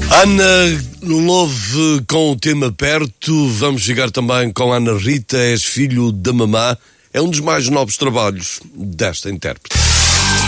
Ana Love com o tema Perto. Vamos chegar também com Ana Rita, És Filho da Mamã. É um dos mais novos trabalhos desta intérprete.